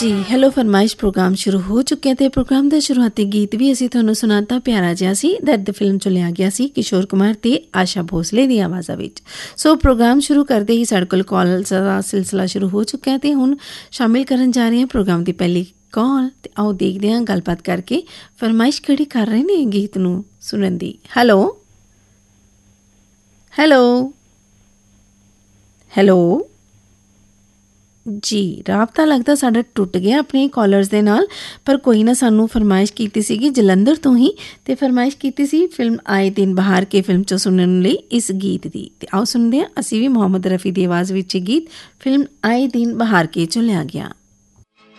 जी hello फरमाइश programme शुरू हो चुके ਤੇ ਪ੍ਰੋਗਰਾਮ ਦਾ ਸ਼ੁਰੂਆਤੀ ਗੀਤ ਵੀ ਅਸੀਂ ਤੁਹਾਨੂੰ ਸੁਣਾਤਾ ਪਿਆਰਾ ਜਿਹਾ ਸੀ ਦਰਦ ਫਿਲਮ ਚੋਂ ਲਿਆ ਗਿਆ ਸੀ ਕਿਸ਼ੋਰ ਕੁਮਾਰ ਤੇ ਆਸ਼ਾ ਭੋਸਲੇ ਦੀ ਆਵਾਜ਼ਾਂ ਵਿੱਚ। ਸੋ ਪ੍ਰੋਗਰਾਮ ਸ਼ੁਰੂ ਕਰਦੇ ਹੀ ਸਾਡੇ ਕੋਲ ਕਾਲਸ ਦਾ ਸਿਲਸਿਲਾ ਸ਼ੁਰੂ ਹੋ ਚੁੱਕਾ ਤੇ ਹੁਣ ਸ਼ਾਮਿਲ ਕਰਨ ਜਾ ਰਹੇ ਹਾਂ ਪ੍ਰੋਗਰਾਮ ਦੀ ਪਹਿਲੀ ਕਾਲ ਤੇ ਆਓ ਦੇਖਦੇ ਹਾਂ ਗੱਲਬਾਤ ਕਰਕੇ ਫਰਮਾਇਸ਼ ਕਿਹੜੀ ਕਰ ਰਹੇ ਨੇ ਗੀਤ ਨੂੰ ਸੁਣਨ ਦੀ। ਹੈਲੋ ਹੈਲੋ ਹੈਲੋ ਜੀ ਰਾਬਤਾ ਲੱਗਦਾ ਸਾਡਾ ਟੁੱਟ ਗਿਆ ਆਪਣੇ ਕਾਲਰਸ ਦੇ ਨਾਲ, ਪਰ ਕੋਈ ਨਾ ਸਾਨੂੰ ਫਰਮਾਇਸ਼ ਕੀਤੀ ਸੀਗੀ ਜਲੰਧਰ ਤੋਂ ਹੀ ਅਤੇ ਫਰਮਾਇਸ਼ ਕੀਤੀ ਸੀ ਫਿਲਮ ਆਏ ਦਿਨ ਬਹਾਰ ਕੇ ਫਿਲਮ 'ਚੋਂ ਸੁਣਨ ਲਈ ਇਸ ਗੀਤ ਦੀ। ਅਤੇ ਆਓ ਸੁਣਦੇ ਹਾਂ ਅਸੀਂ ਵੀ ਮੁਹੰਮਦ ਰਫੀ ਦੀ ਆਵਾਜ਼ ਵਿੱਚ ਗੀਤ ਫਿਲਮ ਆਏ ਦਿਨ ਬਹਾਰ ਕੇ 'ਚੋਂ ਲਿਆ ਗਿਆ।